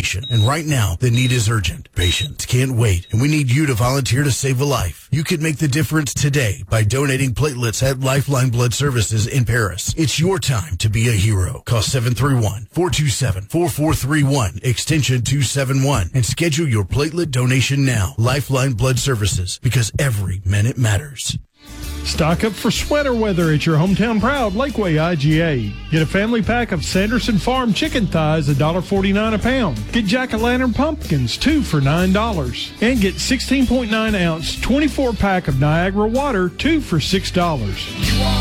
donation. And right now, the need is urgent. Patients can't wait, and we need you to volunteer to save a life. You could make the difference today by donating platelets at Lifeline Blood Services in Paris. It's your time to be a hero. Call 731-427-4431, extension 271, and schedule your platelet donation now. Lifeline Blood Services, because every minute matters. Stock up for sweater weather at your hometown proud Lakeway IGA. Get a family pack of Sanderson Farm chicken thighs, $1.49 a pound. Get jack-o'-lantern pumpkins, 2 for $9. And get 16.9 ounce 24 pack of Niagara water, 2 for $6.